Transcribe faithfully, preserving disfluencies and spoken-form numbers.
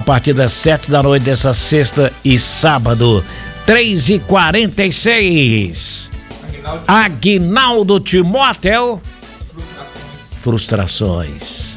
partir das sete da noite dessa sexta e sábado. três e quarenta e seis. Aguinaldo Timóteo. Frustrações. Frustrações.